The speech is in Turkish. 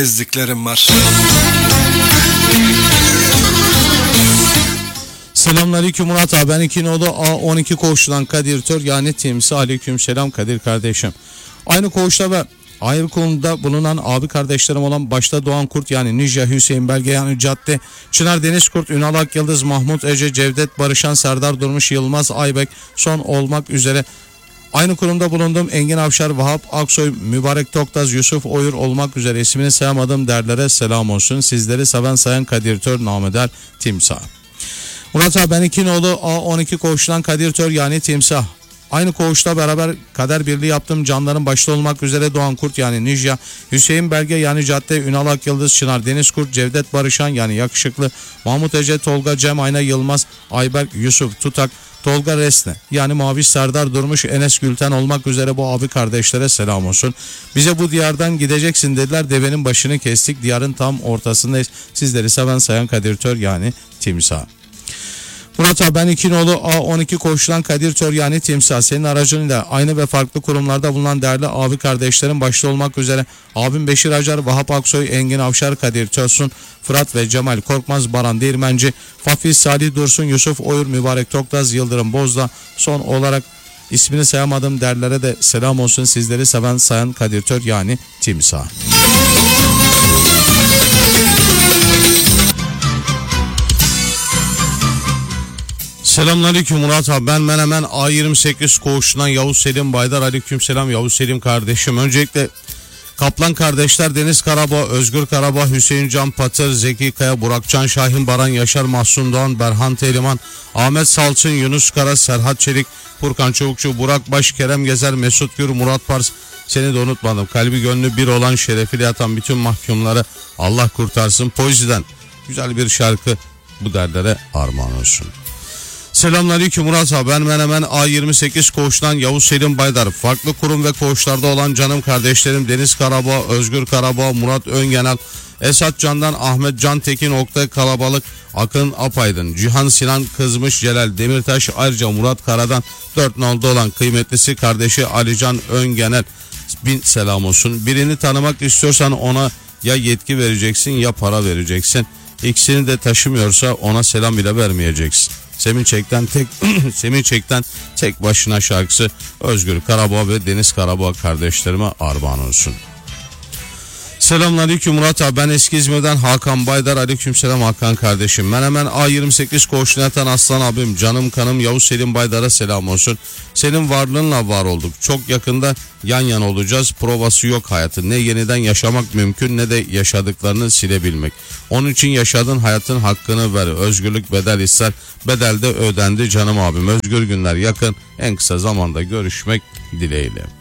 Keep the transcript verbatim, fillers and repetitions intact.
Ezdiklerim var. Selamünaleyküm Murat abi, ben İkinoğlu A on iki koğuşundan Kadir Tör, yani temsil. Aleyküm selam Kadir kardeşim. Aynı koğuşta ve ayrı konuda bulunan abi kardeşlerim olan başta Doğan Kurt, yani Ninja, Hüseyin Belge, yani Cadde, Çınar Deniz Kurt, Ünal Akyıldız, Mahmut Ece, Cevdet Barışan, Serdar Durmuş, Yılmaz Aybek son olmak üzere aynı kurumda bulunduğum Engin Avşar, Vahap Aksoy, Mübarek Toktaz, Yusuf Oyur olmak üzere ismini sayamadığım derlere selam olsun. Sizleri seven sayan Kadir Tör, nameder timsah. Murat abi, ben İkinoğlu A on iki koğuşundan Kadir Tör, yani timsah. Aynı koğuşta beraber kader birliği yaptığım canların başta olmak üzere Doğan Kurt, yani Ninja, Hüseyin Belge, yani Cadde, Ünal Akyıldız, Çınar Deniz Kurt, Cevdet Barışan, yani Yakışıklı, Mahmut Ece, Tolga, Cem Ayna, Yılmaz Ayberk, Yusuf Tutak, Tolga Resne, yani Maviş, Serdar Durmuş, Enes Gülten olmak üzere bu abi kardeşlere selam olsun. Bize bu diyardan gideceksin dediler, devenin başını kestik, diyarın tam ortasındayız. Sizleri seven sayan Kadir Tör, yani timsah. Murat abi, ben İkinoğlu A on iki koğuşundan Kadir Tör, yani timsah. Senin aracılığıyla aynı ve farklı kurumlarda bulunan değerli abi kardeşlerim başta olmak üzere abim Beşir Acar, Vahap Aksoy, Engin Avşar, Kadir Törsün, Fırat ve Cemal Korkmaz, Baran Değirmenci, Fafiz, Salih Dursun, Yusuf Oyur, Mübarek Toktaz, Yıldırım Bozda son olarak ismini sayamadığım derlere de selam olsun. Sizleri seven sayan Kadir Tör, yani timsah. Selamünaleyküm Murat abi, ben Menemen A yirmi sekiz koğuşundan Yavuz Selim Baydar. Aleykümselam Yavuz Selim kardeşim. Öncelikle Kaplan kardeşler Deniz Karabağ, Özgür Karabağ, Hüseyin Can Patır, Zeki Kaya, Burakcan Şahin, Baran Yaşar, Mahsun Doğan, Berhan Teliman, Ahmet Salçın, Yunus Kara, Serhat Çelik, Furkan Çavukçu, Burak Baş, Kerem Gezer, Mesut Gür, Murat Pars. Seni de unutmadım. Kalbi gönlü bir olan, şerefiyle yatan bütün mahkumları Allah kurtarsın. Poezi'den güzel bir şarkı bu derlere armağan olsun. Selamünaleyküm Murat abi, ben Menemen A yirmi sekiz koğuştan Yavuz Selim Baydar. Farklı kurum ve koğuşlarda olan canım kardeşlerim Deniz Karabağ, Özgür Karabağ, Murat Öngenel, Esat Can'dan Ahmet Can Tekin, Oktay Kalabalık, Akın Apaydın, Cihan Sinan Kızmış, Celal Demirtaş, ayrıca Murat Kara'dan dört nolda olan kıymetlisi kardeşi Alican Öngenel. Bin selam olsun. Birini tanımak istiyorsan ona ya yetki vereceksin ya para vereceksin. İkisini de taşımıyorsa ona selam bile vermeyeceksin. Semih Çek'ten tek Semih Çek'ten tek başına şarkısı Özgür Karabağ ve Deniz Karabağ kardeşlerime armağan olsun. Selamünaleyküm Murat abi, ben Eski İzmir'den Hakan Baydar. Aleykümselam Hakan kardeşim. Ben hemen A yirmi sekiz koğuşuna yatan aslan abim, canım kanım Yavuz Selim Baydar'a selam olsun. Senin varlığınla var olduk. Çok yakında yan yana olacağız. Provası yok hayatın. Ne yeniden yaşamak mümkün ne de yaşadıklarını silebilmek. Onun için yaşadığın hayatın hakkını ver. Özgürlük bedel ister. Bedel de ödendi canım abim. Özgür günler yakın. En kısa zamanda görüşmek dileğiyle.